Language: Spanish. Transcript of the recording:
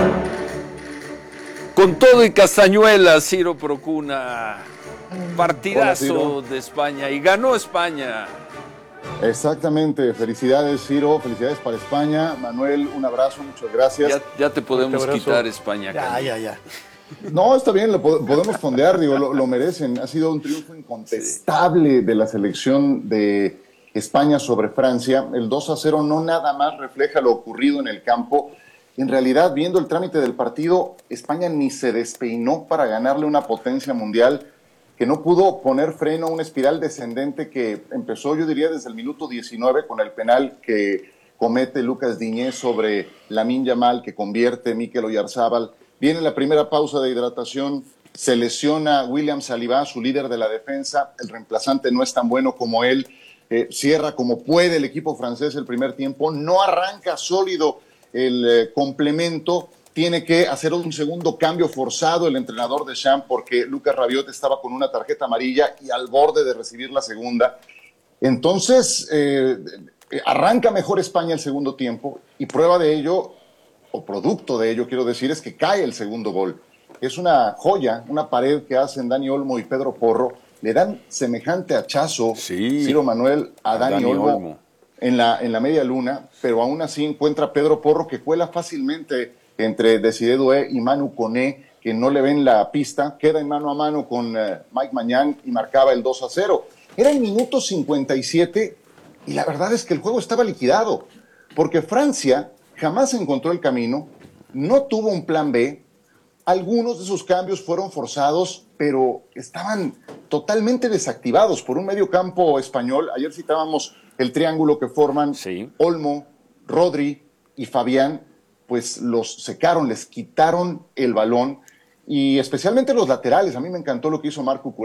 Con todo y castañuelas, Ciro Procuna, Hola, partidazo Ciro. de España y ganó España. Exactamente, felicidades, Ciro, felicidades para España. Manuel, un abrazo, muchas gracias. Ya te podemos abrazo. quitar España. Ya. No, está bien, podemos fondear, digo, lo merecen. Ha sido un triunfo incontestable de la selección de España sobre Francia. El 2-0 no nada más refleja lo ocurrido en el campo. En realidad, viendo el trámite del partido, España ni se despeinó para ganarle una potencia mundial que no pudo poner freno a una espiral descendente que empezó, yo diría, desde el minuto 19 con el penal que comete Lucas Diñé sobre Lamine Yamal, que convierte Mikel Oyarzábal. Viene la primera pausa de hidratación, se lesiona William Saliba, su líder de la defensa, el reemplazante no es tan bueno como él, cierra como puede el equipo francés el primer tiempo, no arranca sólido el complemento, tiene que hacer un segundo cambio forzado el entrenador de Deschamps porque Lucas Rabiot estaba con una tarjeta amarilla y al borde de recibir la segunda. Entonces, arranca mejor España el segundo tiempo y prueba de ello, o producto de ello, quiero decir, es que cae el segundo gol. Es una joya, una pared que hacen Dani Olmo y Pedro Porro. Le dan semejante hachazo, Sí, Ciro Manuel, a Dani Olmo. Olmo. En la media luna, pero aún así encuentra a Pedro Porro que cuela fácilmente entre Desiré Doué y Manu Koné, que no le ven la pista, queda en mano a mano con Mike Maignan y marcaba el 2-0. Era el minuto 57 y la verdad es que el juego estaba liquidado, porque Francia jamás encontró el camino, no tuvo un plan B, algunos de sus cambios fueron forzados, pero estaban totalmente desactivados por un medio campo español. Ayer citábamos el triángulo que forman Olmo, Rodri y Fabián, pues los secaron, les quitaron el balón y especialmente los laterales. A mí me encantó lo que hizo Marco